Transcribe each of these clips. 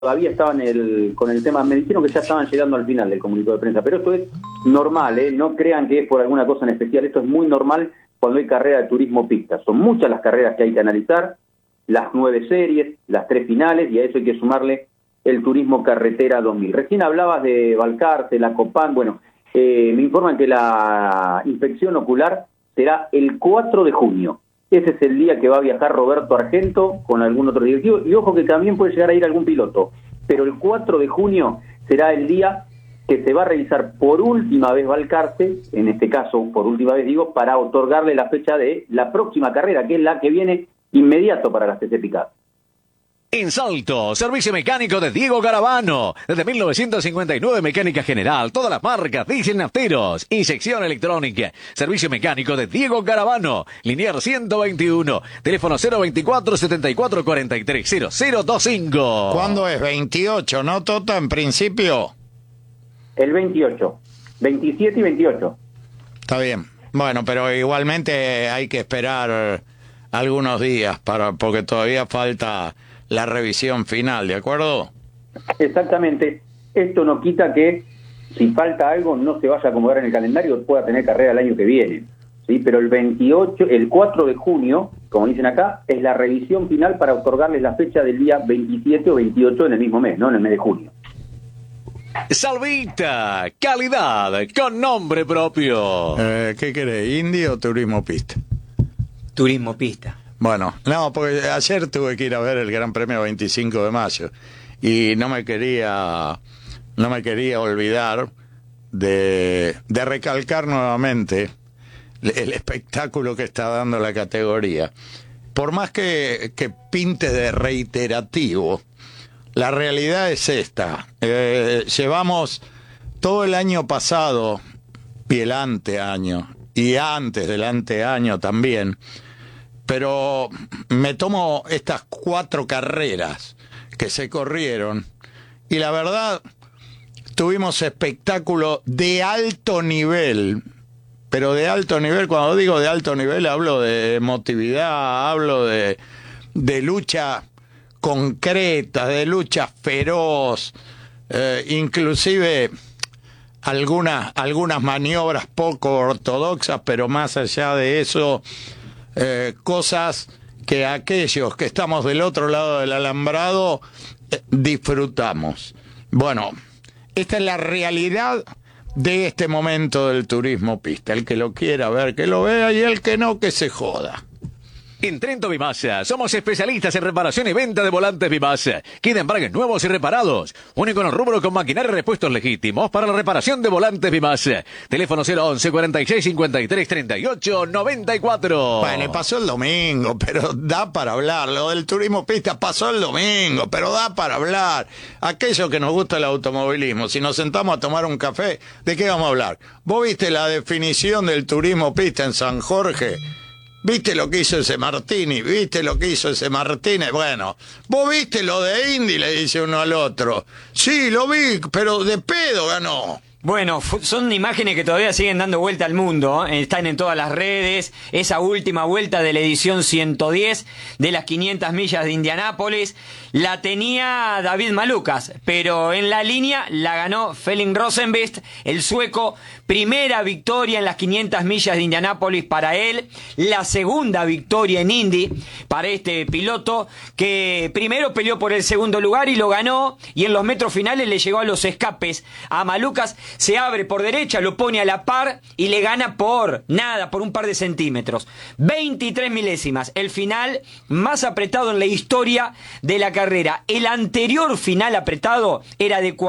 todavía estaban con el tema, me dijeron que ya estaban llegando al final del comunicado de prensa, pero esto es normal, no crean que es por alguna cosa en especial, esto es muy normal cuando hay carrera de turismo pista. Son muchas las carreras que hay que analizar, las 9 series, las 3 finales, y a eso hay que sumarle el turismo carretera 2000. Recién hablabas de Balcarce, la Copán, bueno, me informan que la inspección ocular será el 4 de junio. Ese es el día que va a viajar Roberto Argento con algún otro directivo, y ojo que también puede llegar a ir algún piloto, pero el 4 de junio será el día que se va a revisar por última vez Balcarce, en este caso por última vez digo, para otorgarle la fecha de la próxima carrera, que es la que viene inmediato para las TC Pickup. En Salto, servicio mecánico de Diego Garavano. Desde 1959, mecánica general, todas las marcas, diésel nafteros y sección electrónica. Servicio mecánico de Diego Garavano. Liniers 121. Teléfono 024 74 43 0025. ¿Cuándo es? 28, ¿no, Tota? En principio. El 28. 27 y 28. Está bien. Bueno, pero igualmente hay que esperar algunos días porque todavía falta la revisión final, ¿de acuerdo? Exactamente. Esto no quita que si falta algo no se vaya a acomodar en el calendario, pueda tener carrera el año que viene, ¿sí? Pero el 4 de junio, como dicen acá, es la revisión final para otorgarles la fecha del día 27 o 28 en el mismo mes, ¿no? En el mes de junio. Salvita, calidad con nombre propio. ¿Qué querés, Indy o turismo pista? Turismo pista. Bueno, no, porque ayer tuve que ir a ver el Gran Premio 25 de mayo y no me quería olvidar de recalcar nuevamente el espectáculo que está dando la categoría. Por más que pinte de reiterativo, la realidad es esta. Llevamos todo el año pasado y el anteaño y antes del anteaño también, pero me tomo estas 4 carreras que se corrieron y la verdad tuvimos espectáculo de alto nivel, pero de alto nivel, cuando digo de alto nivel hablo de emotividad, hablo de lucha concreta, de lucha feroz, inclusive algunas maniobras poco ortodoxas, pero más allá de eso, cosas que aquellos que estamos del otro lado del alambrado disfrutamos. Bueno, esta es la realidad de este momento del turismo pista. El que lo quiera ver, que lo vea, y el que no, que se joda. En Trento Bimasa, somos especialistas en reparación y venta de volantes Bimasa. Kit embragues nuevos y reparados. Único en el rubro con maquinaria y repuestos legítimos para la reparación de volantes Bimasa. Teléfono 011 46 53 38 94. Bueno, y pasó el domingo, pero da para hablar. Lo del turismo pista pasó el domingo, pero da para hablar. Aquello que nos gusta el automovilismo, si nos sentamos a tomar un café, ¿de qué vamos a hablar? ¿Vos viste la definición del turismo pista en San Jorge? ¿Viste lo que hizo ese Martini? ¿Viste lo que hizo ese Martínez? Bueno, ¿vos viste lo de Indy? Le dice uno al otro. Sí, lo vi, pero de pedo ganó. Bueno, son imágenes que todavía siguen dando vuelta al mundo, están en todas las redes. Esa última vuelta de la edición 110 de las 500 millas de Indianápolis la tenía David Malukas, pero en la línea la ganó Felix Rosenqvist, el sueco. Primera victoria en las 500 millas de Indianápolis para él, la segunda victoria en Indy para este piloto que primero peleó por el segundo lugar y lo ganó, y en los metros finales le llegó a los escapes a Malukas. Se abre por derecha, lo pone a la par y le gana por nada, por un par de centímetros. 23 milésimas, el final más apretado en la historia de la carrera. El anterior final apretado era de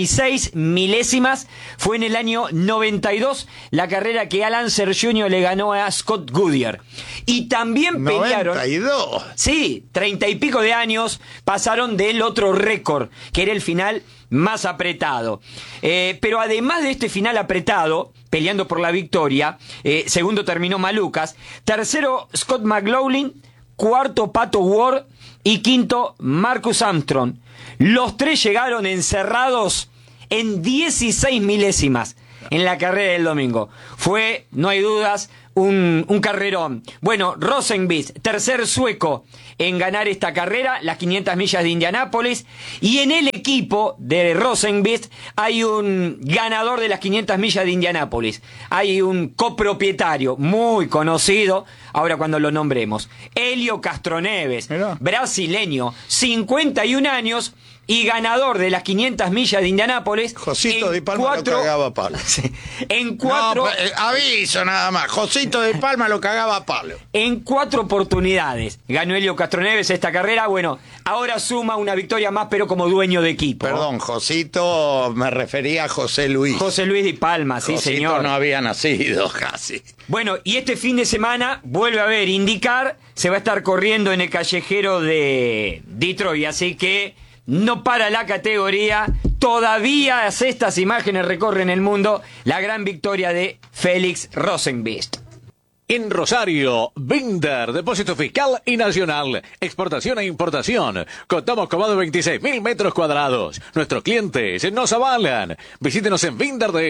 46 milésimas, fue en el año 92, la carrera que Al Unser Jr. le ganó a Scott Goodyear. Y también pelearon... 92. Sí, 30 y pico de años pasaron del otro récord, que era el final más apretado. Pero además de este final apretado, peleando por la victoria, segundo terminó Malukas, tercero Scott McLaughlin, cuarto Pato Ward y quinto Marcus Armstrong. Los tres llegaron encerrados en 16 milésimas en la carrera del domingo. Fue, no hay dudas, un carrerón. Bueno, Rosenqvist, tercer sueco en ganar esta carrera, las 500 millas de Indianápolis, y en el equipo de Rosenqvist hay un ganador de las 500 millas de Indianápolis, hay un copropietario muy conocido, ahora cuando lo nombremos, Helio Castroneves, brasileño, 51 años, y ganador de las 500 millas de Indianápolis. Josito de Palma lo cagaba a palo. En 4... aviso nada más, Josito de Palma lo cagaba a palo. En 4 oportunidades ganó Helio Castroneves esta carrera. Bueno, ahora suma una victoria más, pero como dueño de equipo. Perdón, Josito, me refería a José Luis. José Luis de Palma, sí, Josito señor. no había nacido casi. Bueno, y este fin de semana vuelve a haber IndyCar, se va a estar corriendo en el callejero de Detroit, así que no para la categoría, todavía estas imágenes recorren el mundo, la gran victoria de Félix Rosenqvist. En Rosario, Binder, depósito fiscal y nacional, exportación e importación. Contamos con más de 26.000 metros cuadrados. Nuestros clientes nos avalan. Visítenos en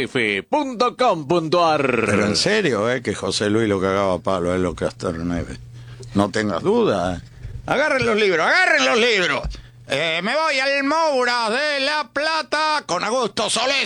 binderdf.com.ar. Pero en serio, que José Luis lo cagaba a palo, es lo que hasta Neve. No tengas duda. Agarren los libros, agarren los libros. Me voy al Moura de La Plata con Augusto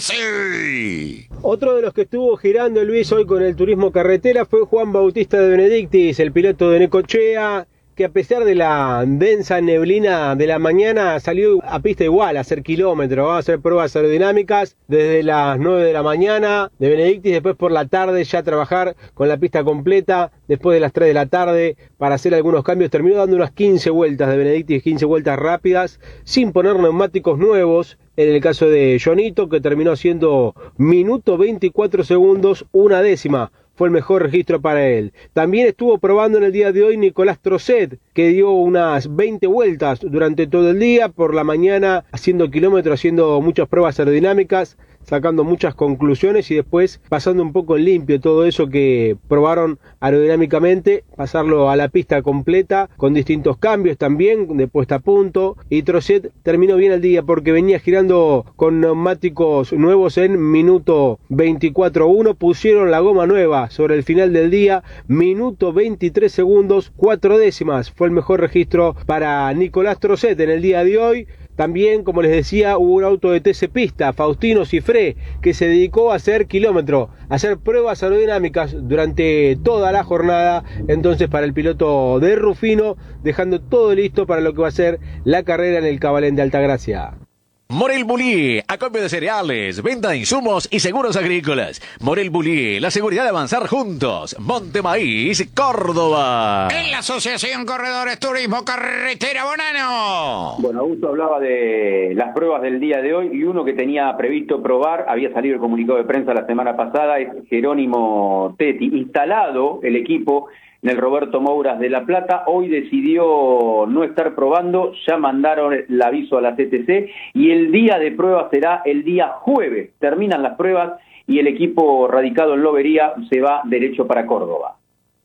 Solesi. Otro de los que estuvo girando Luis hoy con el turismo carretera fue Juan Bautista de Benedictis, el piloto de Necochea, que a pesar de la densa neblina de la mañana salió a pista igual a hacer kilómetros, va a hacer pruebas aerodinámicas desde las 9 de la mañana de Benedictis, después por la tarde ya trabajar con la pista completa, después de las 3 de la tarde para hacer algunos cambios, terminó dando unas 15 vueltas de Benedictis, 15 vueltas rápidas, sin poner neumáticos nuevos, en el caso de Jonito, que terminó haciendo minuto 24 segundos, una décima. Fue el mejor registro para él. También estuvo probando en el día de hoy Nicolás Trosset, que dio unas 20 vueltas durante todo el día, por la mañana haciendo kilómetros, haciendo muchas pruebas aerodinámicas, sacando muchas conclusiones y después pasando un poco en limpio todo eso que probaron aerodinámicamente, pasarlo a la pista completa con distintos cambios también de puesta a punto, y Trosset terminó bien el día porque venía girando con neumáticos nuevos en minuto 24.1, pusieron la goma nueva sobre el final del día, minuto 23 segundos, 4 décimas, fue el mejor registro para Nicolás Trosset en el día de hoy. También, como les decía, hubo un auto de TC Pista, Faustino Cifré, que se dedicó a hacer kilómetro, a hacer pruebas aerodinámicas durante toda la jornada, entonces para el piloto de Rufino, dejando todo listo para lo que va a ser la carrera en el Cabalén de Altagracia. Morel Bulí, acopio de cereales, venta de insumos y seguros agrícolas. Morel Bulí, la seguridad de avanzar juntos. Monte Maíz, Córdoba. En la Asociación Corredores Turismo Carretera Bonano. Bueno, Augusto hablaba de las pruebas del día de hoy y uno que tenía previsto probar, había salido el comunicado de prensa la semana pasada, es Jerónimo Tetti. Instalado el equipo en el Roberto Mouras de La Plata, hoy decidió no estar probando, ya mandaron el aviso a la CTC y el día de prueba será el día jueves. Terminan las pruebas y el equipo radicado en Lobería se va derecho para Córdoba.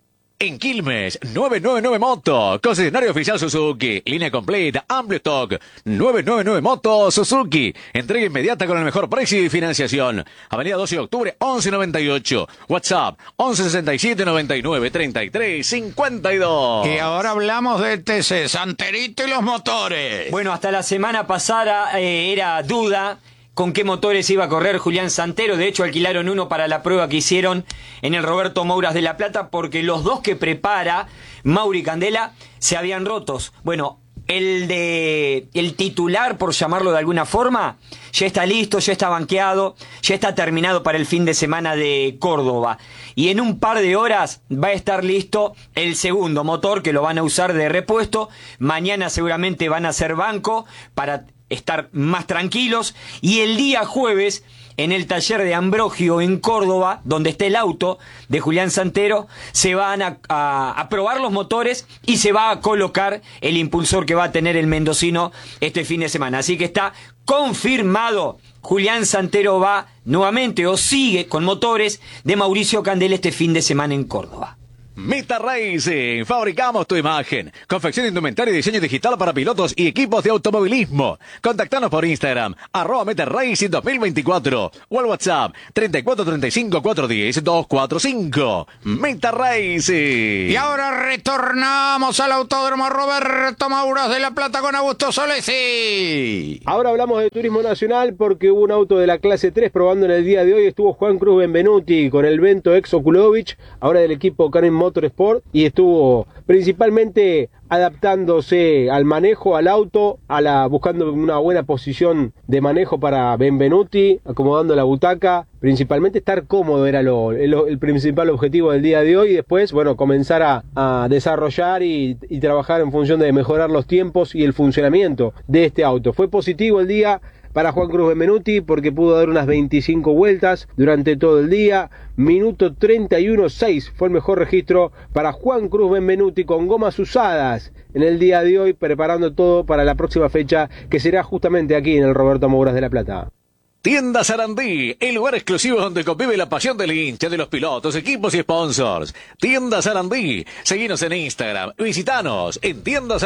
En Quilmes, 999 Moto, concesionario oficial Suzuki, línea completa, amplio stock, 999 Moto Suzuki, entrega inmediata con el mejor precio y financiación. Avenida 12 de octubre, 1198, WhatsApp, 1167 99 33 52. Y ahora hablamos del TC, Santerito y los motores. Bueno, hasta la semana pasada era duda con qué motores iba a correr Julián Santero. De hecho, alquilaron uno para la prueba que hicieron en el Roberto Mouras de La Plata, porque los dos que prepara Mauri Candela se habían rotos. Bueno, el titular, por llamarlo de alguna forma, ya está listo, ya está banqueado, ya está terminado para el fin de semana de Córdoba. Y en un par de horas va a estar listo el segundo motor, que lo van a usar de repuesto. Mañana seguramente van a hacer banco para estar más tranquilos, y el día jueves en el taller de Ambrogio en Córdoba, donde está el auto de Julián Santero, se van a probar los motores y se va a colocar el impulsor que va a tener el mendocino este fin de semana. Así que está confirmado, Julián Santero va nuevamente o sigue con motores de Mauricio Candela este fin de semana en Córdoba. Meta Racing, fabricamos tu imagen. Confección de indumentaria y diseño digital para pilotos y equipos de automovilismo. Contactanos por Instagram, @Meta Racing 2024 o al WhatsApp 3435 410 245. Meta Racing. Y ahora retornamos al Autódromo Roberto Mouras de La Plata con Augusto Solesi. Ahora hablamos de turismo nacional porque hubo un auto de la clase 3 probando en el día de hoy. Estuvo Juan Cruz Benvenuti con el Vento ex Okulovich, ahora del equipo Canin Motorsport, y estuvo principalmente adaptándose al manejo, al auto, buscando una buena posición de manejo para Benvenuti, acomodando la butaca, principalmente estar cómodo era el principal objetivo del día de hoy, y después, bueno, comenzar a desarrollar y trabajar en función de mejorar los tiempos y el funcionamiento de este auto. Fue positivo el día para Juan Cruz Benvenuti porque pudo dar unas 25 vueltas durante todo el día. Minuto 31.6 fue el mejor registro para Juan Cruz Benvenuti con gomas usadas en el día de hoy, preparando todo para la próxima fecha que será justamente aquí en el Roberto Mouras de La Plata. Tienda Sarandí, el lugar exclusivo donde convive la pasión del hincha, de los pilotos, equipos y sponsors. Tienda Sarandí, seguinos en Instagram, visitanos en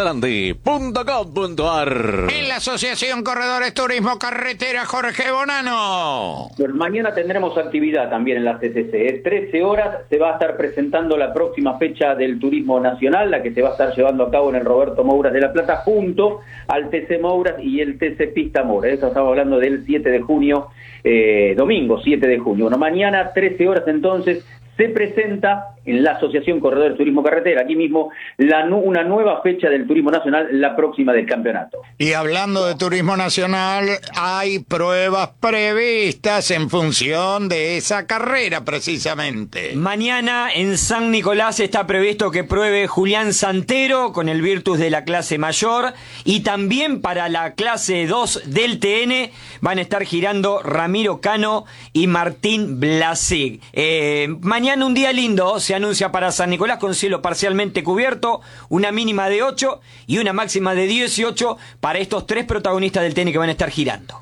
tiendasarandí.com.ar. En la Asociación Corredores Turismo Carretera, Jorge Bonano. Mañana tendremos actividad también en la CCC. 13 horas se va a estar presentando la próxima fecha del Turismo Nacional, la que se va a estar llevando a cabo en el Roberto Mouras de La Plata, junto al TC Mouras y el TC Pista Mouras. Eso estamos hablando del 7 de junio. Domingo 7 de junio. Bueno, mañana 13 horas entonces se presenta en la Asociación Corredores Turismo Carretera, aquí mismo, una nueva fecha del Turismo Nacional, la próxima del campeonato. Y hablando de Turismo Nacional, hay pruebas previstas en función de esa carrera precisamente. Mañana en San Nicolás está previsto que pruebe Julián Santero con el Virtus de la clase mayor, y también para la clase 2 del TN van a estar girando Ramiro Cano y Martín Blasig. Mañana un día lindo se anuncia para San Nicolás, con cielo parcialmente cubierto, una mínima de 8 y una máxima de 18 para estos tres protagonistas del TN que van a estar girando.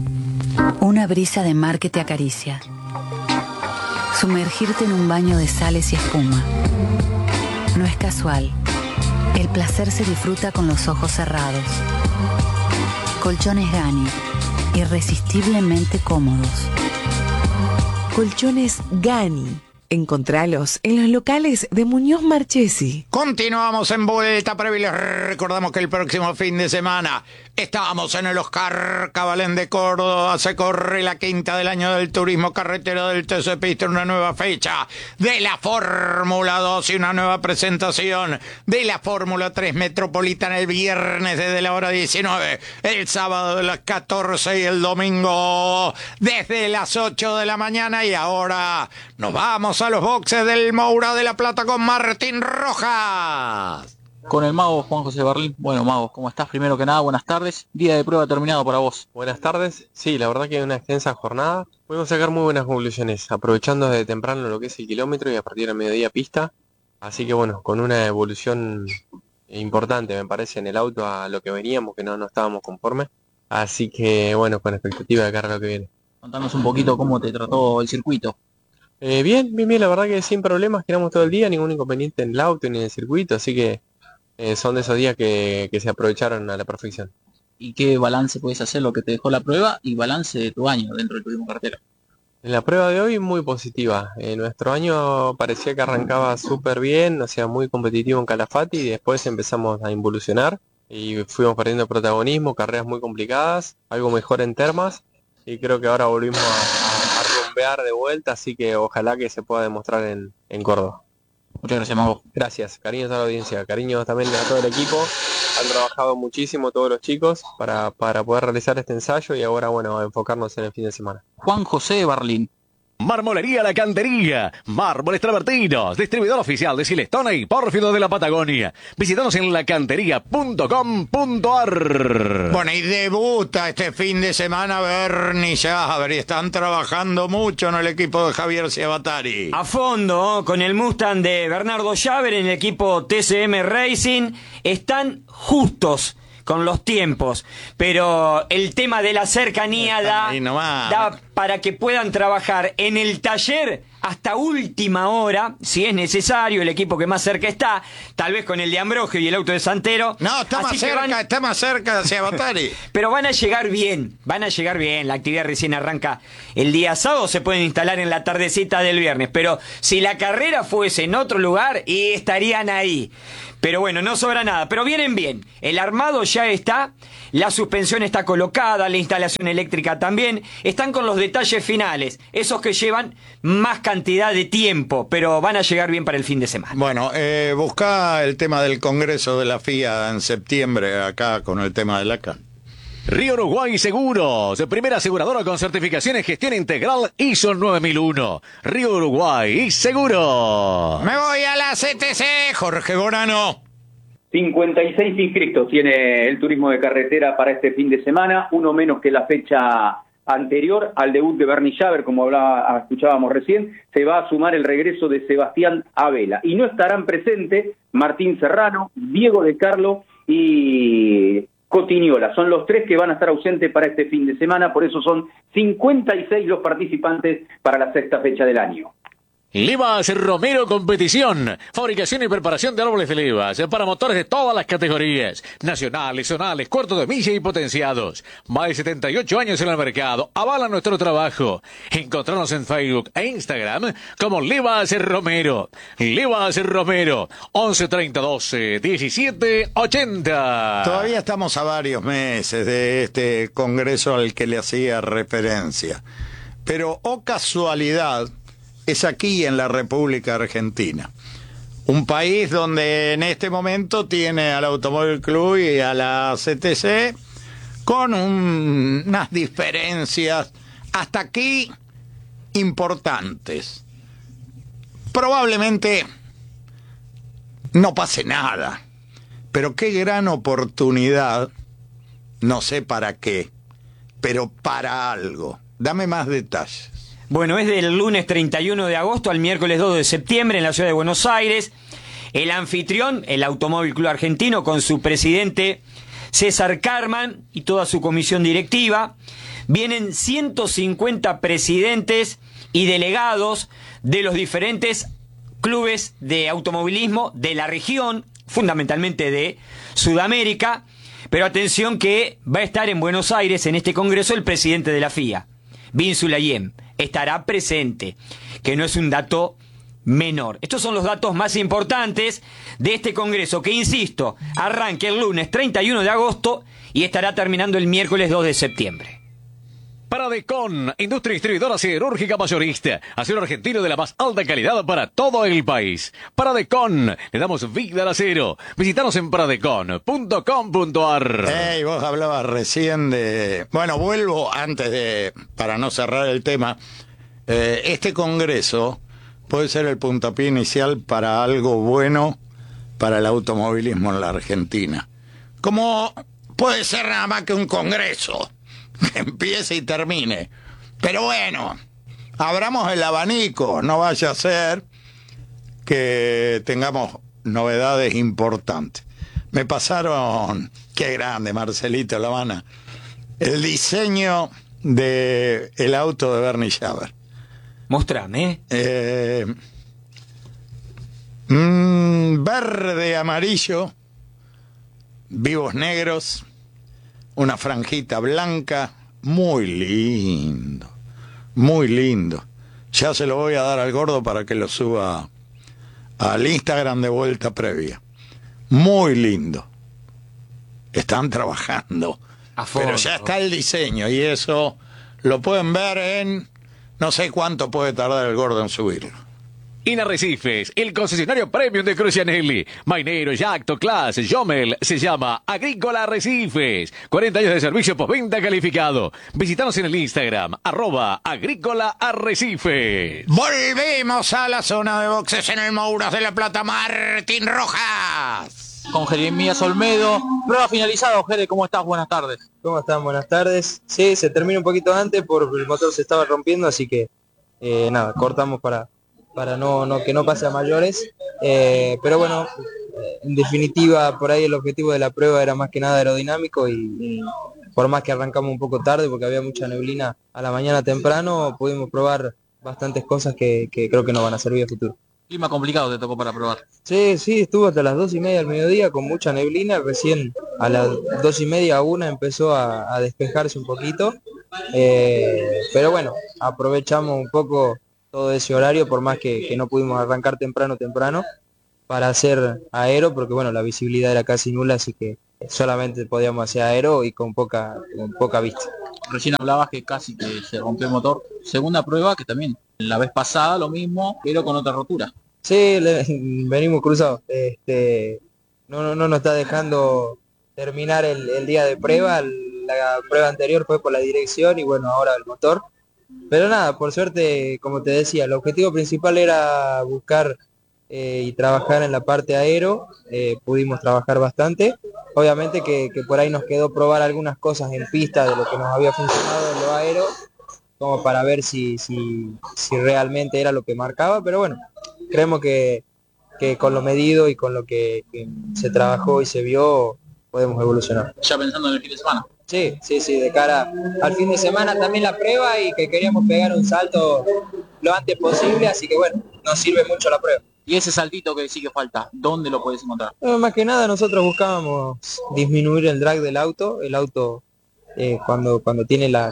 Una brisa de mar que te acaricia. Sumergirte en un baño de sales y espuma. No es casual. El placer se disfruta con los ojos cerrados. Colchones Gani, irresistiblemente cómodos. Colchones Gani. Encontralos en los locales de Muñoz Marchesi. Continuamos en Vuelta Previa y les recordamos que el próximo fin de semana estamos en el Oscar Cabalén de Córdoba. Se corre la quinta del año del turismo carretero del TC Pista, una nueva fecha de la Fórmula 2 y una nueva presentación de la Fórmula 3 Metropolitana el viernes desde la hora 19, el sábado de las 14 y el domingo desde las 8 de la mañana. Y ahora nos vamos a los boxes del Moura de La Plata con Martín Rojas. Con el mago Juan José Barlín. Bueno, mago, ¿cómo estás? Primero que nada, buenas tardes. Día de prueba terminado para vos. Buenas tardes. Sí, la verdad que una extensa jornada. Pudimos sacar muy buenas conclusiones, aprovechando desde temprano lo que es el kilómetro y a partir del mediodía pista. Así que bueno, con una evolución importante, me parece, en el auto a lo que veníamos, que no estábamos conformes. Así que bueno, con expectativa de cara a lo que viene. Contanos un poquito cómo te trató el circuito. Bien, la verdad que sin problemas, giramos todo el día, ningún inconveniente en el auto ni en el circuito, así que son de esos días que se aprovecharon a la perfección. ¿Y qué balance puedes hacer lo que te dejó la prueba y balance de tu año dentro del turismo carretera? En la prueba de hoy muy positiva. Nuestro año parecía que arrancaba súper bien, o sea, muy competitivo en Calafate, y después empezamos a involucionar y fuimos perdiendo protagonismo, carreras muy complicadas, algo mejor en termas, y creo que ahora volvimos a de vuelta, así que ojalá que se pueda demostrar en Córdoba. Muchas gracias, Mago. Gracias, cariños a la audiencia, cariños también a todo el equipo. Han trabajado muchísimo todos los chicos para poder realizar este ensayo, y ahora bueno, a enfocarnos en el fin de semana. Juan José Barlín. Marmolería La Cantería, mármoles travertinos, distribuidor oficial de Silestone y Pórfido de la Patagonia. Visítanos en lacantería.com.ar. Bueno, y debuta este fin de semana Bernie Javer, y están trabajando mucho en el equipo de Javier Ciabatari. A fondo, con el Mustang de Bernardo Javer en el equipo TCM Racing, están justos con los tiempos, pero el tema de la cercanía da para que puedan trabajar en el taller hasta última hora, si es necesario, el equipo que más cerca está, tal vez con el de Ambrogio y el auto de Santero. No, está más cerca hacia Batari. Pero van a llegar bien, la actividad recién arranca el día sábado, se pueden instalar en la tardecita del viernes, pero si la carrera fuese en otro lugar, y estarían ahí. Pero bueno, no sobra nada, pero vienen bien. El armado ya está, la suspensión está colocada, la instalación eléctrica también. Están con los detalles finales, esos que llevan más cantidad de tiempo, pero van a llegar bien para el fin de semana. Bueno, buscá el tema del Congreso de la FIA en septiembre, acá con el tema del ACA. Río Uruguay Seguros, primera aseguradora con certificación en gestión integral ISO 9001. Río Uruguay Seguro. Me voy a la CTC, Jorge Borano. 56 inscritos tiene el turismo de carretera para este fin de semana, uno menos que la fecha anterior al debut de Bernie Schaber, como escuchábamos recién. Se va a sumar el regreso de Sebastián Abela. Y no estarán presentes Martín Serrano, Diego de Carlo y Cotignola. Son los tres que van a estar ausentes para este fin de semana, por eso son 56 los participantes para la sexta fecha del año. Levas Romero Competición, fabricación y preparación de árboles de levas para motores de todas las categorías, nacionales, zonales, cuartos de milla y potenciados. Más de 78 años en el mercado, avala nuestro trabajo. Encontrarnos en Facebook e Instagram como Levas Romero. Levas Romero, 11 30 12 17 80. Todavía estamos a varios meses de este congreso al que le hacía referencia. Pero, oh casualidad, es aquí en la República Argentina. Un país donde en este momento tiene al Automóvil Club y a la CTC con unas diferencias hasta aquí importantes. Probablemente no pase nada, pero qué gran oportunidad, no sé para qué, pero para algo. Dame más detalles. Bueno, es del lunes 31 de agosto al miércoles 2 de septiembre en la ciudad de Buenos Aires. El anfitrión, el Automóvil Club Argentino, con su presidente César Carman y toda su comisión directiva. Vienen 150 presidentes y delegados de los diferentes clubes de automovilismo de la región, fundamentalmente de Sudamérica. Pero atención que va a estar en Buenos Aires en este congreso el presidente de la FIA, Bin Sulayem. Estará presente, que no es un dato menor. Estos son los datos más importantes de este congreso, que, insisto, arranca el lunes 31 de agosto y estará terminando el miércoles 2 de septiembre. Paradecon, industria distribuidora siderúrgica mayorista, acero argentino de la más alta calidad para todo el país. Paradecon, le damos vida al acero. Visítanos en paradecon.com.ar. Hey, vos hablabas recién de... Bueno, vuelvo antes de... para no cerrar el tema. Este congreso puede ser el puntapié inicial para algo bueno para el automovilismo en la Argentina. Como puede ser nada más que un congreso que empiece y termine. Pero bueno, abramos el abanico, no vaya a ser que tengamos novedades importantes. Me pasaron, qué grande, Marcelito La Habana, el diseño de el auto de Bernie Schaber. Mostrame. Verde, amarillo, vivos negros, una franjita blanca, muy lindo, muy lindo. Ya se lo voy a dar al gordo para que lo suba al Instagram de Vuelta Previa. Muy lindo. Están trabajando, pero ya está el diseño y eso lo pueden ver en... no sé cuánto puede tardar el gordo en subirlo. Inarrecifes, el concesionario premium de Crucianelli. Mainero, Yacto, Class, Jomel, se llama Agrícola Arrecifes. 40 años de servicio postventa calificado. Visítanos en el Instagram, @Agrícola Arrecifes. Volvemos a la zona de boxes en el Mouras de la Plata, Martín Rojas. Con Jeremías Olmedo. Prueba finalizada, Jere, ¿cómo estás? Buenas tardes. ¿Cómo están? Buenas tardes. Sí, se termina un poquito antes porque el motor se estaba rompiendo, así que nada, cortamos para que no pase a mayores, pero bueno, en definitiva por ahí el objetivo de la prueba era más que nada aerodinámico y por más que arrancamos un poco tarde porque había mucha neblina a la mañana temprano, pudimos probar bastantes cosas que creo que nos van a servir a futuro. Clima complicado te tocó para probar. Sí, estuvo hasta las 2:30 del mediodía con mucha neblina, recién a las 2:30 1 empezó a despejarse un poquito, pero bueno, aprovechamos un poco todo ese horario, por más que no pudimos arrancar temprano, para hacer aero, porque bueno, la visibilidad era casi nula, así que solamente podíamos hacer aero y con poca vista. Recién hablabas que casi que se rompió el motor. Segunda prueba que también la vez pasada lo mismo, pero con otra rotura. Sí, venimos cruzados. No nos está dejando terminar el día de prueba. La prueba anterior fue por la dirección y bueno, ahora el motor. Pero nada, por suerte, como te decía, el objetivo principal era buscar y trabajar en la parte aero. Pudimos trabajar bastante. Obviamente que por ahí nos quedó probar algunas cosas en pista de lo que nos había funcionado en lo aero, como para ver si realmente era lo que marcaba, pero bueno, creemos que con lo medido y con lo que se trabajó y se vio, podemos evolucionar. Ya pensando en el fin de semana. Sí, de cara al fin de semana también la prueba y que queríamos pegar un salto lo antes posible, así que bueno, nos sirve mucho la prueba. Y ese saltito que sí que falta, ¿dónde lo puedes encontrar? Más que nada nosotros buscábamos disminuir el drag del auto. El auto cuando tiene la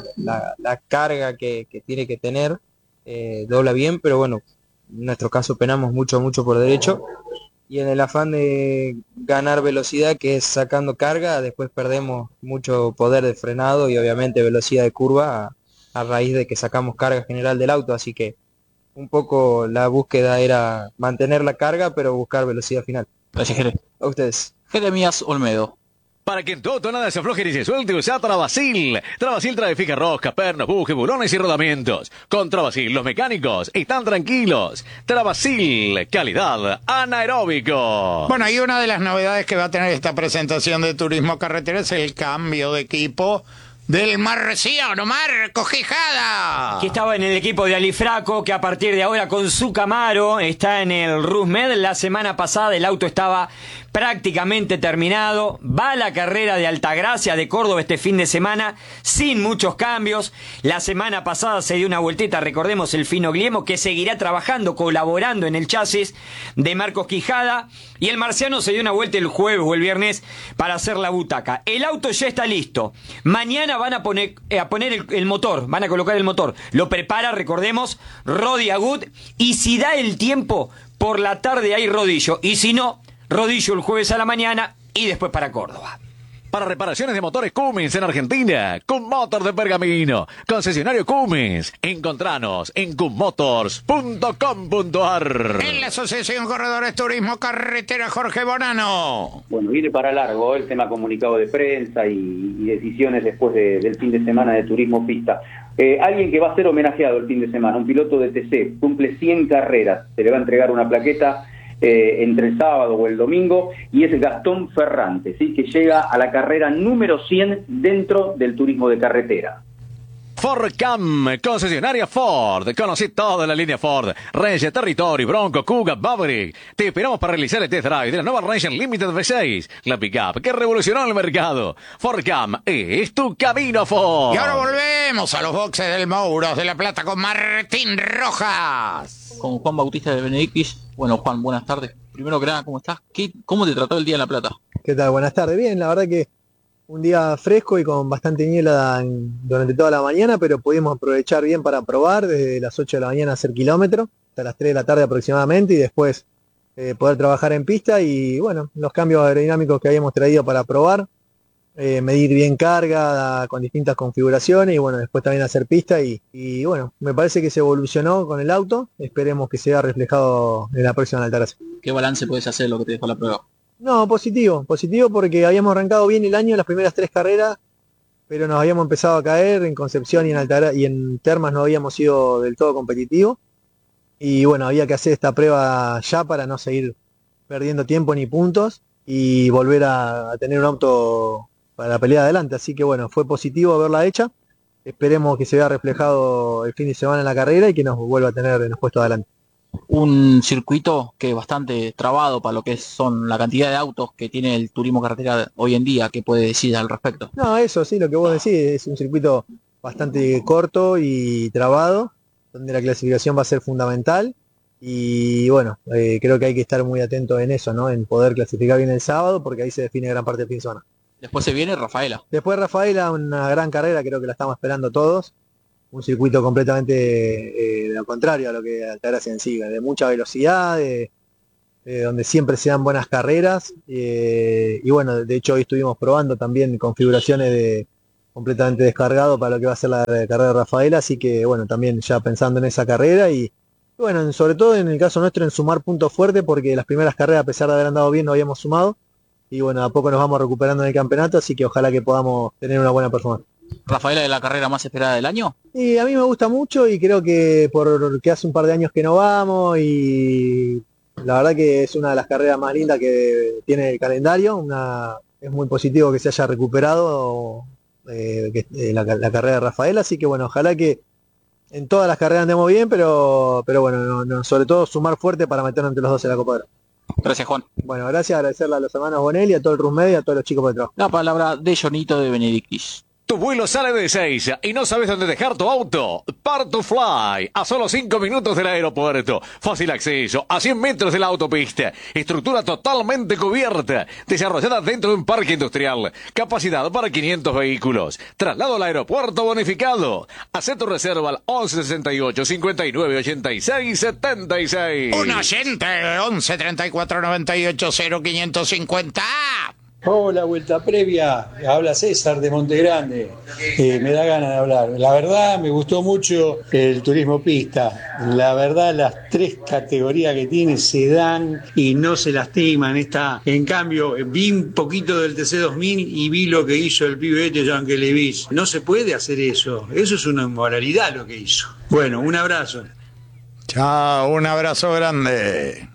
carga que tiene que tener, dobla bien, pero bueno, en nuestro caso penamos mucho por derecho. Y en el afán de ganar velocidad, que es sacando carga, después perdemos mucho poder de frenado y obviamente velocidad de curva a raíz de que sacamos carga general del auto, así que un poco la búsqueda era mantener la carga, pero buscar velocidad final. Gracias, Jere. A ustedes. Jeremías Olmedo. Para que en tu auto nada se afloje ni se suelte, usa Travasil. Travasil trae fijas roscas, pernos, bujes, bulones y rodamientos. Con Travasil los mecánicos están tranquilos. Travasil, calidad anaeróbico. Bueno, y una de las novedades que va a tener esta presentación de Turismo Carretera es el cambio de equipo del marciano Marco Quijada, que estaba en el equipo de Alifraco, que a partir de ahora con su Camaro está en el Rusmed. La semana pasada el auto estaba prácticamente terminado. Va a la carrera de Altagracia de Córdoba este fin de semana sin muchos cambios. La semana pasada se dio una vueltita, recordemos, el Fino Gliemo, que seguirá trabajando, colaborando en el chasis de Marcos Quijada, y el marciano se dio una vuelta el jueves o el viernes para hacer la butaca. El auto ya está listo. Mañana van a poner el motor, van a colocar el motor. Lo prepara, recordemos, Rodi Agut, y si da el tiempo, por la tarde hay rodillo, y si no, rodillo el jueves a la mañana y después para Córdoba. Para reparaciones de motores Cummins en Argentina, Cummotor de Pergamino, concesionario Cummins. Encontranos en cummotors.com.ar. En la Asociación Corredores Turismo Carretera, Jorge Bonano. Bueno, viene para largo el tema comunicado de prensa y decisiones después del fin de semana de Turismo Pista. Alguien que va a ser homenajeado el fin de semana, un piloto de TC, cumple 100 carreras, se le va a entregar una plaqueta entre el sábado o el domingo, y es Gastón Ferrante, ¿sí?, que llega a la carrera número 100 dentro del turismo de carretera. Fordcam, concesionaria Ford. Conocí toda la línea Ford, Ranger, Territory, Bronco, Kuga, Maverick. Te esperamos para realizar el test drive de la nueva Ranger Limited V6, la pickup que revolucionó el mercado. Fordcam es tu camino, Ford. Y ahora volvemos a los boxes del Mouros de La Plata con Martín Rojas. Con Juan Bautista de Benedictis. Bueno, Juan, buenas tardes. Primero que nada, ¿cómo estás? ¿Cómo te trató el día en La Plata? ¿Qué tal? Buenas tardes. Bien, la verdad que un día fresco y con bastante niebla durante toda la mañana, pero pudimos aprovechar bien para probar desde las 8 de la mañana hacer kilómetros hasta las 3 de la tarde aproximadamente, y después poder trabajar en pista y bueno, los cambios aerodinámicos que habíamos traído para probar, medir bien carga con distintas configuraciones y bueno, después también hacer pista y bueno, me parece que se evolucionó con el auto. Esperemos que sea reflejado en la próxima Altagracia. ¿Qué balance puedes hacer de lo que te dejó la prueba? No, positivo porque habíamos arrancado bien el año, las primeras 3 carreras, pero nos habíamos empezado a caer en Concepción y en Termas no habíamos sido del todo competitivos, y bueno, había que hacer esta prueba ya para no seguir perdiendo tiempo ni puntos y volver a tener un auto para la pelea adelante, así que bueno, fue positivo haberla hecha. Esperemos que se vea reflejado el fin de semana en la carrera y que nos vuelva a tener en los puestos adelante. Un circuito que es bastante trabado para lo que son la cantidad de autos que tiene el turismo carretera hoy en día. ¿Qué puede decir al respecto? No, eso sí, lo que vos decís, es un circuito bastante corto y trabado, donde la clasificación va a ser fundamental. Y bueno, creo que hay que estar muy atento en eso, ¿no? En poder clasificar bien el sábado, porque ahí se define gran parte del fin de semana. Después se viene Rafaela. Después Rafaela, una gran carrera, creo que la estamos esperando todos. Un circuito completamente de lo contrario a lo que Altagracia en sí, de mucha velocidad, donde siempre se dan buenas carreras. Y bueno, de hecho hoy estuvimos probando también configuraciones completamente descargado para lo que va a ser la carrera de Rafaela, así que bueno, también ya pensando en esa carrera y bueno, sobre todo en el caso nuestro en sumar puntos fuertes, porque las primeras carreras, a pesar de haber andado bien, no habíamos sumado. Y bueno, a poco nos vamos recuperando en el campeonato, así que ojalá que podamos tener una buena performance. ¿Rafaela es la carrera más esperada del año? Y a mí me gusta mucho y creo que porque hace un par de años que no vamos y la verdad que es una de las carreras más lindas que tiene el calendario. Es muy positivo que se haya recuperado la carrera de Rafaela, así que bueno, ojalá que en todas las carreras andemos bien, pero bueno, sobre todo sumar fuerte para meternos entre los dos en la Copa de Oro. Gracias, Juan. Bueno, gracias, agradecerle a los hermanos Bonelli, a todo el Rusmed y a todos los chicos por el trabajo. La palabra de Jonito de Benedictis. Tu vuelo sale de 6 y no sabes dónde dejar tu auto. Part2Fly, a solo 5 minutos del aeropuerto. Fácil acceso, a 100 metros de la autopista. Estructura totalmente cubierta, desarrollada dentro de un parque industrial. Capacidad para 500 vehículos. Traslado al aeropuerto bonificado. Haz tu reserva al 1168 59 86 76. Un oyente, 11 34 98 0550. Hola, vuelta previa. Habla César de Monte Grande. Me da ganas de hablar. La verdad, me gustó mucho el turismo pista. La verdad, las 3 categorías que tiene se dan y no se lastiman. En cambio, vi un poquito del TC2000 y vi lo que hizo el pibe Jean Kelevich. No se puede hacer eso. Eso es una inmoralidad lo que hizo. Bueno, un abrazo. Chao, un abrazo grande.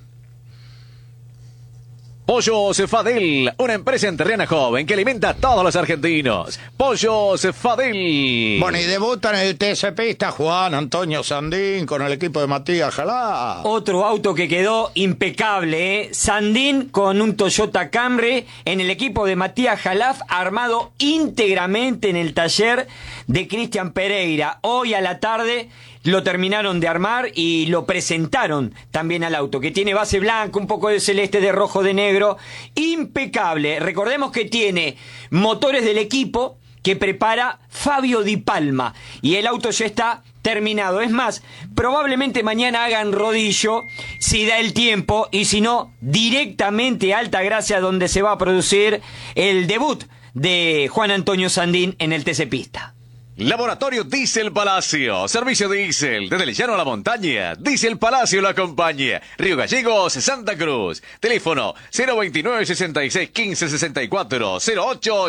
Pollos Fadel, una empresa enterriana joven que alimenta a todos los argentinos. Pollos Fadel. Bueno, y debuta en el TC Pista Juan Antonio Sandín con el equipo de Matías Jalá. Otro auto que quedó impecable, ¿eh? Sandín con un Toyota Camry en el equipo de Matías Jalaf, armado íntegramente en el taller de Cristian Pereira. Hoy a la tarde lo terminaron de armar y lo presentaron también al auto, que tiene base blanca, un poco de celeste, de rojo, de negro, impecable. Recordemos que tiene motores del equipo que prepara Fabio Di Palma y el auto ya está terminado. Es más, probablemente mañana hagan rodillo si da el tiempo, y si no, directamente a Altagracia, donde se va a producir el debut de Juan Antonio Sandín en el TC Pista. Laboratorio Diesel Palacio, servicio diésel, desde el llano a la montaña, Diesel Palacio lo acompaña, Río Gallegos, Santa Cruz, teléfono 029 66 15 64 08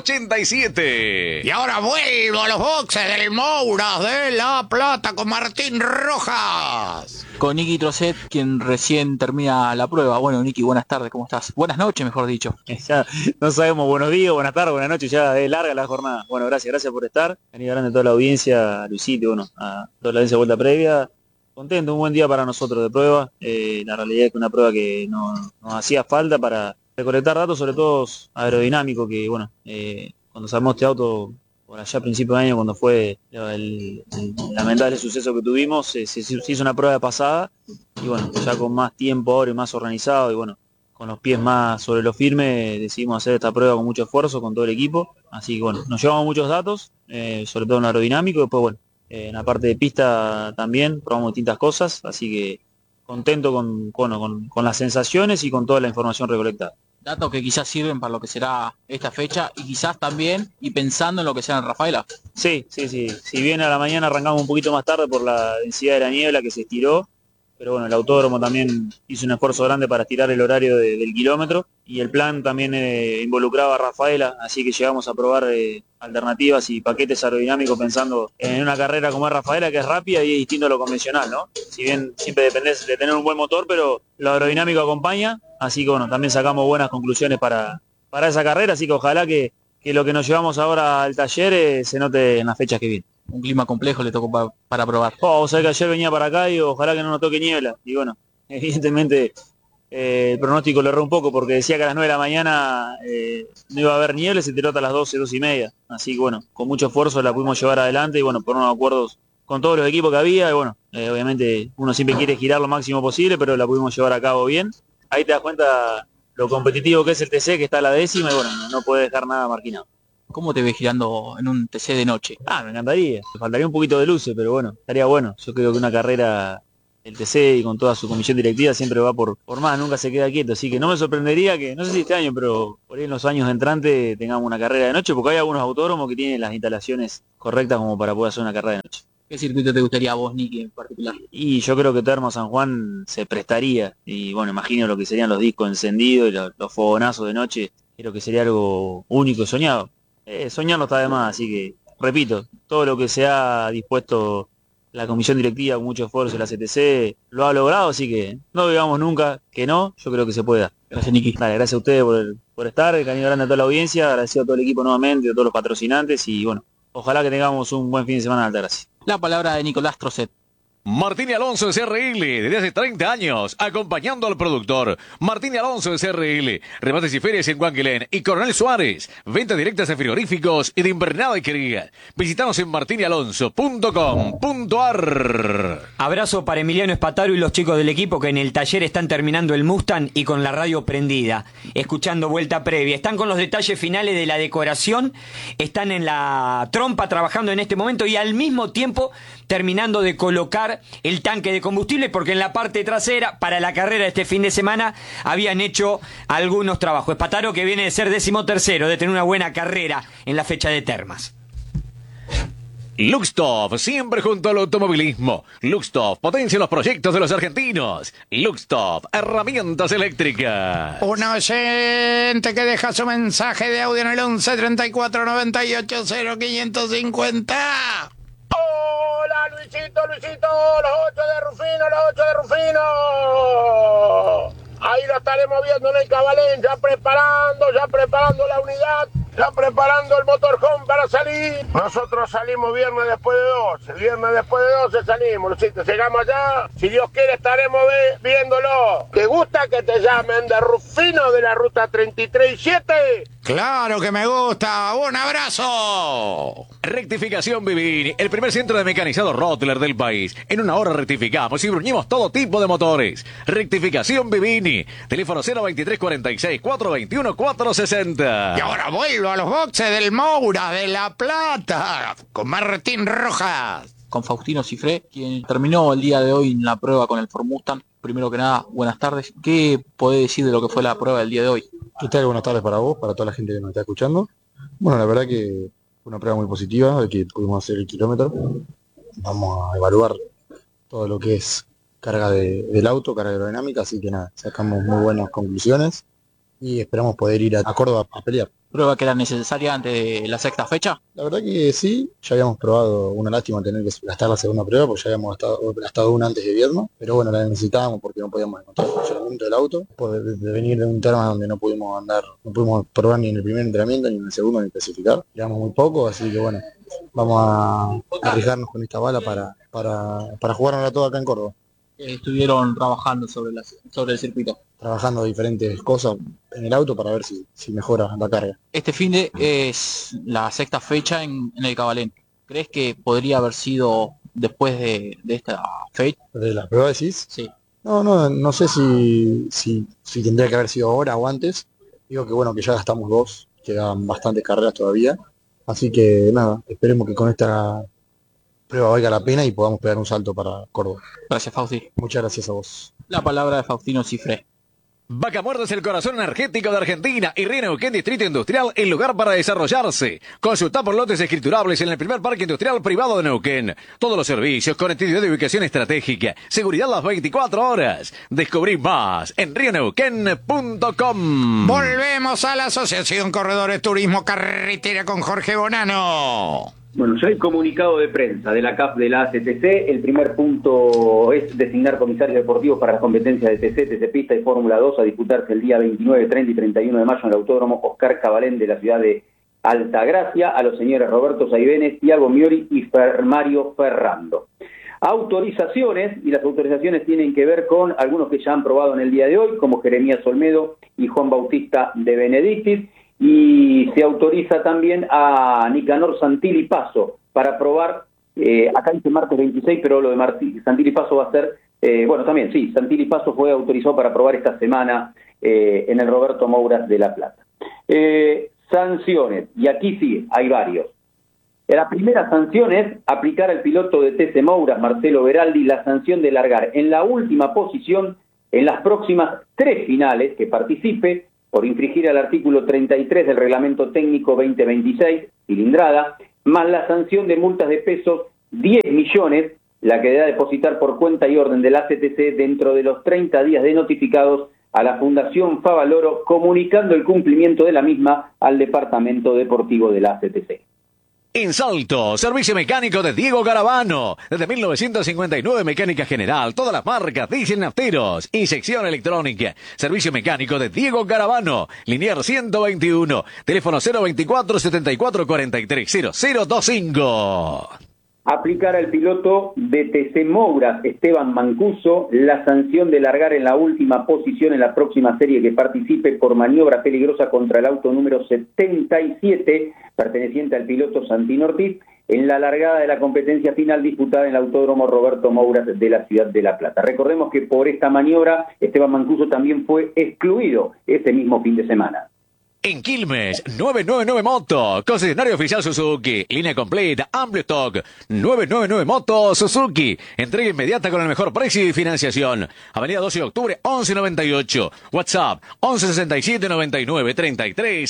87. Y ahora vuelvo a los boxes del Mouras de La Plata con Martín Rojas. Con Nicky Trocet, quien recién termina la prueba. Bueno, Nicky, buenas tardes, ¿cómo estás? Buenas noches, mejor dicho. Ya no sabemos, buenos días, buenas tardes, buenas noches, ya es larga la jornada. Bueno, gracias por estar. A nivel grande a toda la audiencia, a Luisito, bueno, a toda la audiencia de Vuelta Previa. Contento, un buen día para nosotros de prueba. La realidad es que una prueba que nos hacía falta para recolectar datos, sobre todo aerodinámico, que bueno, cuando se armó este auto por allá a principio de año, cuando fue el lamentable suceso que tuvimos, se hizo una prueba de pasada, y bueno, ya con más tiempo ahora y más organizado, y bueno, con los pies más sobre lo firme, decidimos hacer esta prueba con mucho esfuerzo, con todo el equipo. Así que bueno, nos llevamos muchos datos, sobre todo en aerodinámico, después bueno, en la parte de pista también probamos distintas cosas, así que contento con las sensaciones y con toda la información recolectada. Datos que quizás sirven para lo que será esta fecha y quizás también, y pensando en lo que será en Rafaela. Sí. Si bien a la mañana arrancamos un poquito más tarde por la densidad de la niebla que se estiró, pero bueno, el autódromo también hizo un esfuerzo grande para estirar el horario del kilómetro, y el plan también involucraba a Rafaela, así que llegamos a probar alternativas y paquetes aerodinámicos pensando en una carrera como es Rafaela, que es rápida y es distinto a lo convencional, ¿no? Si bien siempre dependés de tener un buen motor, pero lo aerodinámico acompaña, así que bueno, también sacamos buenas conclusiones para esa carrera, así que ojalá que lo que nos llevamos ahora al taller se note en las fechas que vienen. Un clima complejo le tocó para probar. O sea que ayer venía para acá y ojalá que no nos toque niebla. Y bueno, evidentemente el pronóstico lo erró un poco porque decía que a las 9 de la mañana no iba a haber niebla, se tiró hasta las 12, 12 y media. Así que bueno, con mucho esfuerzo la pudimos llevar adelante y bueno, por unos acuerdos con todos los equipos que había, y bueno, obviamente uno siempre quiere girar lo máximo posible, pero la pudimos llevar a cabo bien. Ahí te das cuenta lo competitivo que es el TC, que está a la 10ª, y bueno, no puede dejar nada marginado. ¿Cómo te ves girando en un TC de noche? Me encantaría. Me faltaría un poquito de luces, pero bueno, estaría bueno. Yo creo que una carrera, el TC y con toda su comisión directiva siempre va por más, nunca se queda quieto. Así que no me sorprendería que, no sé si este año, pero por ahí en los años entrantes tengamos una carrera de noche, porque hay algunos autódromos que tienen las instalaciones correctas como para poder hacer una carrera de noche. ¿Qué circuito te gustaría a vos, Nicky, en particular? Y yo creo que Termo San Juan se prestaría, y bueno, imagino lo que serían los discos encendidos y los fogonazos de noche. Creo que sería algo único y soñado. Soñar no está de más, así que, repito, todo lo que se ha dispuesto la comisión directiva con mucho esfuerzo, la CTC, lo ha logrado, así que no digamos nunca que no, yo creo que se pueda. Gracias, Nicky. Dale, gracias a ustedes por estar, el cariño grande a toda la audiencia, agradecido a todo el equipo nuevamente, a todos los patrocinantes, y bueno, ojalá que tengamos un buen fin de semana en Altagracia. La palabra de Nicolás Trocet. Martín y Alonso de CRL, desde hace 30 años, acompañando al productor. Martín y Alonso de CRL, remates y ferias en Guanquilén y Coronel Suárez, ventas directas de frigoríficos y de invernada y querida. Visítanos en martinyalonso.com.ar. Abrazo para Emiliano Espataro y los chicos del equipo que en el taller están terminando el Mustang y con la radio prendida, escuchando Vuelta Previa. Están con los detalles finales de la decoración, están en la trompa trabajando en este momento y al mismo tiempo terminando de colocar el tanque de combustible, porque en la parte trasera, para la carrera de este fin de semana, habían hecho algunos trabajos. Espataro, que viene de ser 13º, de tener una buena carrera en la fecha de Termas. Luxtop, siempre junto al automovilismo. Luxtop, potencia los proyectos de los argentinos. Luxtop, herramientas eléctricas. Un oyente que deja su mensaje de audio en el 11 34 98 0550. Hola, Luisito, los 8 de Rufino. Ahí lo estaremos viendo en el Cabalén, ya preparando la unidad, ya preparando el motorhome para salir. Nosotros salimos viernes después de 12, salimos, Luisito, llegamos allá, si Dios quiere estaremos viéndolo. ¿Te gusta que te llamen de Rufino de la ruta 33-7? Claro que me gusta, un abrazo. Rectificación Vivini, el primer centro de mecanizado Rottler del país. En una hora rectificamos y bruñimos todo tipo de motores. Rectificación Vivini, teléfono 023 46 421 460. Y ahora vuelvo a los boxes del Moura de La Plata con Martín Rojas. Con Faustino Cifré, quien terminó el día de hoy en la prueba con el Ford Mustang. Primero que nada, buenas tardes. ¿Qué podés decir de lo que fue la prueba del día de hoy? ¿Qué tal? Buenas tardes para vos, para toda la gente que nos está escuchando. Bueno, la verdad que fue una prueba muy positiva, de que pudimos hacer el kilómetro. Vamos a evaluar todo lo que es carga del auto, carga aerodinámica, así que nada, sacamos muy buenas conclusiones y esperamos poder ir a Córdoba a pelear. ¿Prueba que era necesaria antes de la sexta fecha? La verdad que sí, ya habíamos probado, una lástima tener que gastar la segunda prueba, porque ya habíamos gastado una antes de invierno, pero bueno, la necesitábamos porque no podíamos encontrar el funcionamiento del auto, de venir de un terma donde no pudimos probar ni en el primer entrenamiento, ni en el segundo, ni especificar, llevamos muy poco, así que bueno, vamos a arriesgarnos con esta bala para jugárnosla todo acá en Córdoba. Estuvieron trabajando sobre el circuito. Trabajando diferentes cosas en el auto para ver si mejora la carga. Este fin de es la sexta fecha en el Cabalén. ¿Crees que podría haber sido después de esta fecha? ¿De la prueba decís? Sí. No sé si tendría que haber sido ahora o antes. Digo que bueno, que ya gastamos 2, quedan bastantes carreras todavía. Así que nada, esperemos que con esta prueba valga la pena y podamos pegar un salto para Córdoba. Gracias, Fausti. Muchas gracias a vos. La palabra de Faustino Cifré. Vaca Muerta es el corazón energético de Argentina y Río Neuquén Distrito Industrial, el lugar para desarrollarse. Consulta por lotes escriturables en el primer parque industrial privado de Neuquén. Todos los servicios, conectividad de ubicación estratégica, seguridad las 24 horas. Descubrí más en rioneuquén.com. Volvemos a la Asociación Corredores Turismo Carretera con Jorge Bonano. Bueno, ya hay comunicado de prensa de la CAF de la ACTC. El primer punto es designar comisarios deportivos para las competencias de TC Pista y Fórmula 2 a disputarse el día 29, 30 y 31 de mayo en el Autódromo Oscar Cabalén de la ciudad de Altagracia, a los señores Roberto Saibenes, Thiago Miori y Mario Ferrando. Autorizaciones, y las autorizaciones tienen que ver con algunos que ya han probado en el día de hoy, como Jeremías Olmedo y Juan Bautista de Benedictis. Y se autoriza también a Nicanor Santilli Paso para probar Acá dice martes 26, pero lo de Santilli Paso va a ser, también, sí, Santilli Paso fue autorizado para probar esta semana en el Roberto Mouras de La Plata. Sanciones, y aquí sí, hay varios. La primera sanción es aplicar al piloto de TC Mouras, Marcelo Beraldi, la sanción de largar en la última posición en las próximas 3 finales que participe por infringir el artículo 33 del Reglamento Técnico 2026, cilindrada, más la sanción de multas de pesos 10 millones, la que deberá depositar por cuenta y orden de la CTC dentro de los 30 días de notificados a la Fundación Favaloro, comunicando el cumplimiento de la misma al Departamento Deportivo de la CTC. En Salto, servicio mecánico de Diego Garavano. Desde 1959, mecánica general, todas las marcas, diésel nafteros y sección electrónica. Servicio mecánico de Diego Garavano. Linier 121. Teléfono 024 74 43 0025. Aplicar al piloto de TC Mouras, Esteban Mancuso, la sanción de largar en la última posición en la próxima serie que participe por maniobra peligrosa contra el auto número 77, perteneciente al piloto Santino Ortiz, en la largada de la competencia final disputada en el Autódromo Roberto Mouras de la ciudad de La Plata. Recordemos que por esta maniobra, Esteban Mancuso también fue excluido ese mismo fin de semana. En Quilmes, 999 Moto, concesionario oficial Suzuki, línea completa, amplio stock, 999 Moto Suzuki, entrega inmediata con el mejor precio y financiación. Avenida 12 de octubre, 1198, WhatsApp, 1167 99 33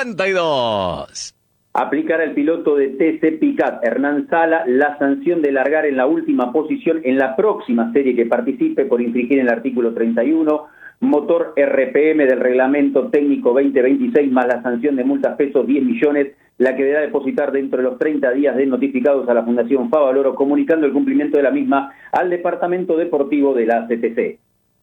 52. Aplicar al piloto de TC Picat, Hernán Sala, la sanción de largar en la última posición en la próxima serie que participe por infringir el artículo 31, motor RPM del Reglamento Técnico 2026, más la sanción de multas pesos 10 millones, la que deberá depositar dentro de los 30 días de notificados a la Fundación Favaloro, comunicando el cumplimiento de la misma al Departamento Deportivo de la CTC.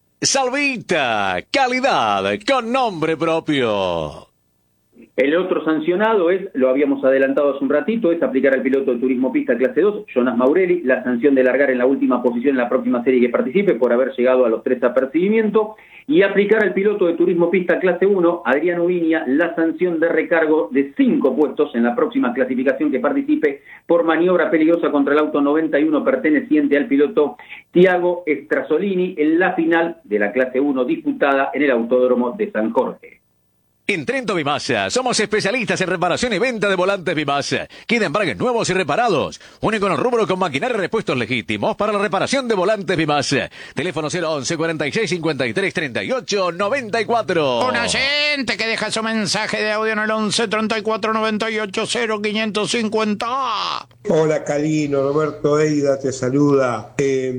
Salvita, calidad con nombre propio. El otro sancionado es, lo habíamos adelantado hace un ratito, es aplicar al piloto de turismo pista clase 2, Jonas Maurelli, la sanción de largar en la última posición en la próxima serie que participe por haber llegado a los 3 apercibimientos, y aplicar al piloto de turismo pista clase 1, Adrián Ubiña, la sanción de recargo de 5 puestos en la próxima clasificación que participe por maniobra peligrosa contra el auto 91 perteneciente al piloto Tiago Strasolini en la final de la clase 1 disputada en el Autódromo de San Jorge. En Trento Bimasa, somos especialistas en reparación y venta de volantes Bimasa. Queda embragues nuevos y reparados. Único en el rubro con maquinaria y repuestos legítimos para la reparación de volantes Bimasa. Teléfono 011 46 53 38 94. Un oyente que deja su mensaje de audio en el 11 34 98 0550. Hola Calino, Roberto Eida te saluda.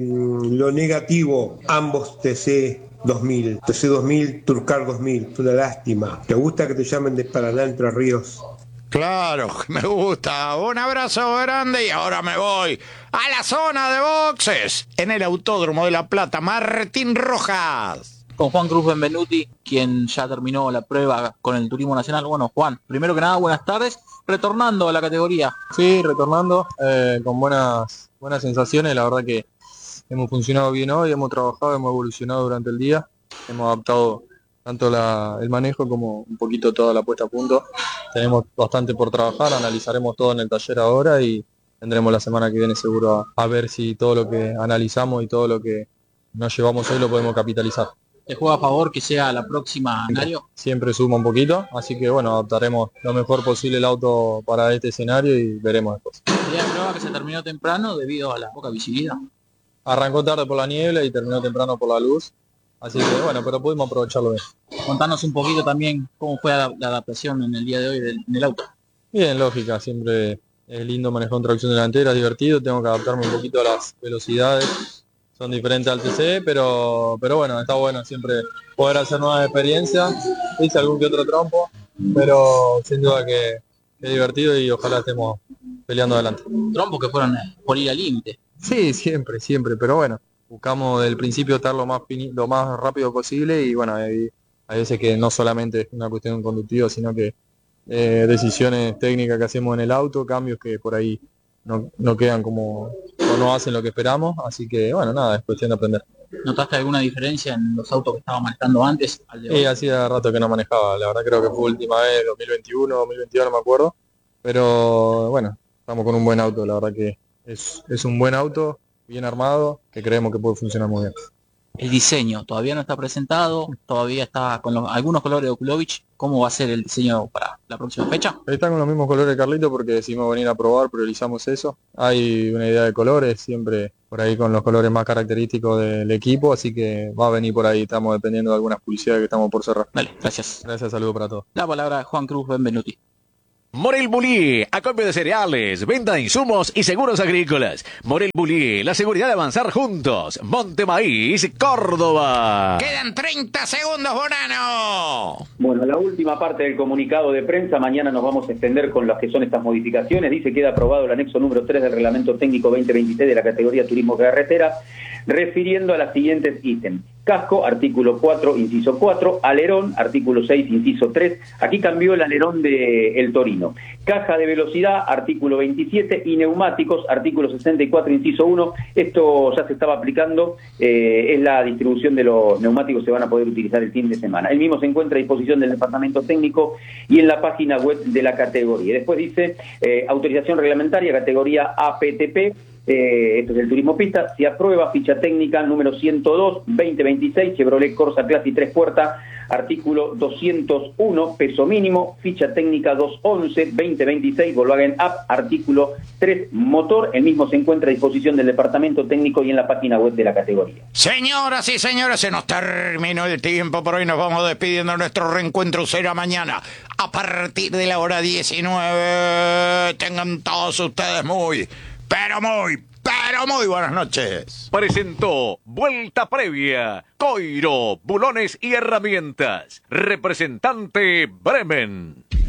Lo negativo, ambos TC 2000, TC 2000, Turcar 2000, es una lástima. ¿Te gusta que te llamen de Paraná, Entre Ríos? Claro, me gusta. Un abrazo grande y ahora me voy a la zona de boxes en el Autódromo de La Plata. Martín Rojas. Con Juan Cruz Benvenuti, quien ya terminó la prueba con el Turismo Nacional. Bueno, Juan, primero que nada, buenas tardes. Retornando a la categoría. Sí, retornando con buenas sensaciones. La verdad que hemos funcionado bien hoy, hemos trabajado, hemos evolucionado durante el día, hemos adaptado tanto el manejo como un poquito toda la puesta a punto. Tenemos bastante por trabajar, analizaremos todo en el taller ahora y tendremos la semana que viene seguro a ver si todo lo que analizamos y todo lo que nos llevamos hoy lo podemos capitalizar. ¿Te juega a favor que sea la próxima escenario? Siempre suma un poquito, así que bueno, adaptaremos lo mejor posible el auto para este escenario y veremos después. ¿El día de prueba que se terminó temprano debido a la poca visibilidad? Arrancó tarde por la niebla y terminó temprano por la luz, así que bueno, pero pudimos aprovecharlo bien. Contanos un poquito también cómo fue la adaptación en el día de hoy en el auto. Bien, lógica, siempre es lindo manejar una tracción delantera, es divertido, tengo que adaptarme un poquito a las velocidades, son diferentes al TC, pero bueno, está bueno siempre poder hacer nuevas experiencias, hice algún que otro trompo, pero sin duda que es divertido y ojalá estemos peleando adelante. Trompos que fueron por ir al límite. Sí, siempre, pero bueno, buscamos del principio estar lo más rápido posible y bueno, hay veces que no solamente es una cuestión conductiva, sino que decisiones técnicas que hacemos en el auto, cambios que por ahí no quedan como, o no hacen lo que esperamos, así que bueno, nada, es cuestión de aprender. ¿Notaste alguna diferencia en los autos que estaba manejando antes al de hoy? Hacía rato que no manejaba, la verdad creo que fue última vez, 2021, 2022, no me acuerdo, pero bueno, estamos con un buen auto, la verdad que Es un buen auto, bien armado, que creemos que puede funcionar muy bien. El diseño todavía no está presentado, todavía está con algunos colores de Okulovich. ¿Cómo va a ser el diseño para la próxima fecha? Están con los mismos colores, Carlito, porque decidimos venir a probar, priorizamos eso. Hay una idea de colores, siempre por ahí con los colores más característicos del equipo, así que va a venir por ahí, estamos dependiendo de algunas publicidades que estamos por cerrar. Dale, gracias. Gracias, saludos para todos. La palabra Juan Cruz Benvenuti. Morel Bulí, acopio de cereales, venta de insumos y seguros agrícolas. Morel Bulí, la seguridad de avanzar juntos. Monte Maíz, Córdoba. Quedan 30 segundos, Bonano. Bueno, la última parte del comunicado de prensa, mañana nos vamos a extender con las que son estas modificaciones. Dice que queda aprobado el anexo número 3 del Reglamento Técnico 2026 de la categoría Turismo Carretera, refiriendo a las siguientes ítems. Casco, artículo 4, inciso 4. Alerón, artículo 6, inciso 3. Aquí cambió el alerón del Torino. Caja de velocidad, artículo 27. Y neumáticos, artículo 64, inciso 1. Esto ya se estaba aplicando. Es la distribución de los neumáticos, se van a poder utilizar el fin de semana. El mismo se encuentra a disposición del Departamento Técnico y en la página web de la categoría. Después dice, autorización reglamentaria, categoría APTP. Esto es el turismo pista, se aprueba ficha técnica número 102-2026, Chevrolet Corsa Classic 3 puertas, artículo 201, peso mínimo, ficha técnica 211-2026, Volkswagen Up, artículo 3, motor, el mismo se encuentra a disposición del Departamento Técnico y en la página web de la categoría. Señoras y señores, se nos terminó el tiempo, por hoy nos vamos despidiendo. Nuestro reencuentro será mañana a partir de la hora 19. Tengan todos ustedes pero muy buenas noches. Presentó Vuelta Previa, Coiro, Bulones y Herramientas. Representante Bremen.